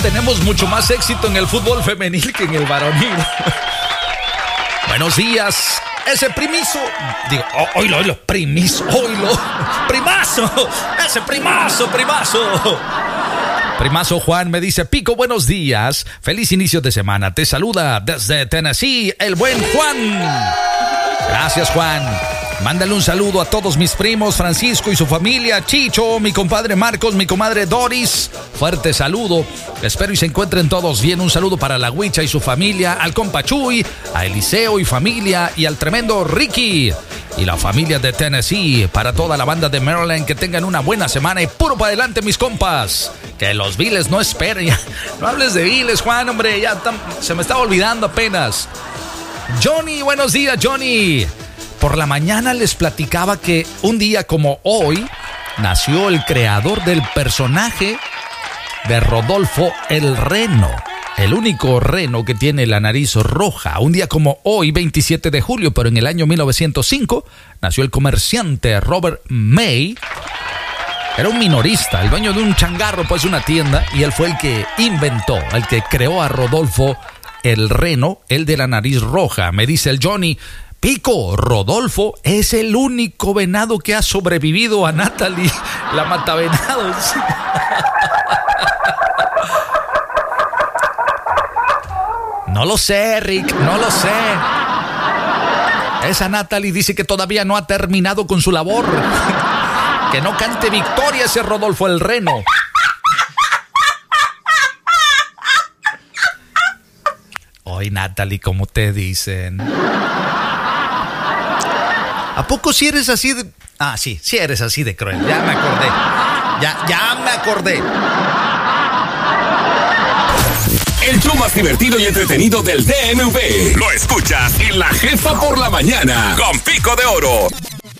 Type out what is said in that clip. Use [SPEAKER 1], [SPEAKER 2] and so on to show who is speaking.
[SPEAKER 1] tenemos mucho más éxito en el fútbol femenil que en el varonil. Buenos días. Ese primizo, digo, oílo, primizo, oílo, primazo, ese primazo. Primazo Juan me dice, Pico, buenos días, feliz inicio de semana, te saluda desde Tennessee, el buen Juan. Gracias, Juan. Mándale un saludo a todos mis primos, Francisco y su familia, Chicho, mi compadre Marcos, mi comadre Doris. Fuerte saludo. Espero y se encuentren todos bien. Un saludo para la Huicha y su familia, al compa Chuy, a Eliseo y familia y al tremendo Ricky y la familia de Tennessee. Para toda la banda de Maryland, que tengan una buena semana y puro para adelante, mis compas. Que los viles no esperen. No hables de viles, Juan, hombre. Se me estaba olvidando apenas. Johnny, buenos días, Johnny. Por la mañana les platicaba que un día como hoy nació el creador del personaje de Rodolfo el Reno, el único reno que tiene la nariz roja. Un día como hoy, 27 de julio, pero en el año 1905, nació el comerciante Robert May. Era un minorista, el dueño de un changarro, pues una tienda, y él fue el que inventó, el que creó a Rodolfo el Reno, el de la nariz roja. Me dice el Johnny, Pico, Rodolfo es el único venado que ha sobrevivido a Natalie, la matavenados. No lo sé, Rick, no lo sé. Esa Natalie dice que todavía no ha terminado con su labor. Que no cante victoria ese Rodolfo el Reno. Oye, Natalie, ¿cómo te dicen? ¿A poco si eres así de...? Ah, sí eres así de cruel. Ya me acordé. Ya me acordé.
[SPEAKER 2] El show más divertido y entretenido del DMV. Lo escuchas en La Jefa por la mañana. Con Pico de Oro.